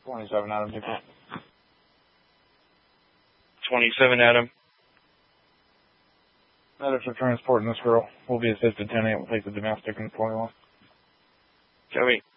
27, Adam. 27, Adam. Medics are transporting this girl. We'll be assisted 10-8. We'll take the domestic in 21. Copy.